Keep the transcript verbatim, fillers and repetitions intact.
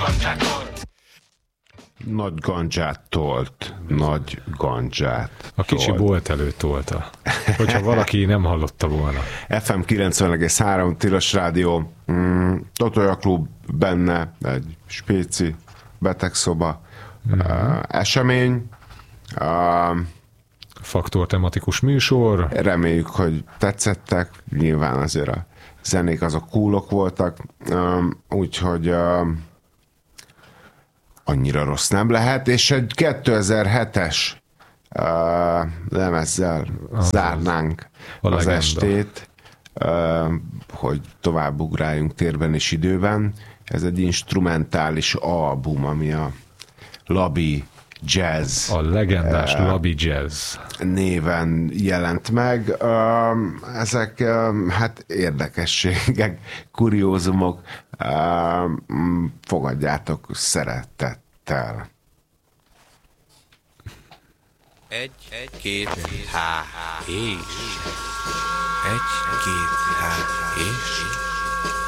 Nagy gandzsát tolt. Nagy gandzsát. A kicsi tolt. bolt előtt tolta. Hogyha valaki nem hallotta volna. ef em kilencven egész három Tilos Rádió. Mm, Totolja Klub benne. Egy spéci betegszoba. Mm. Uh, esemény. Uh, Faktor tematikus műsor. Reméljük, hogy tetszettek. Nyilván azért a zenék azok coolok voltak. Um, úgyhogy um, annyira rossz nem lehet, és egy kétezer-hetes uh, lemezzel ah, zárnánk az legenda. estét, uh, hogy tovább ugráljunk térben és időben. Ez egy instrumentális album, ami a Labi Jazz. A legendás uh, Labi Jazz néven jelent meg. Uh, ezek uh, hát érdekességek, kuriózumok. Uh, fogadjátok szeretettel. Egy, egy, két, há, és. Egy, két, há, és.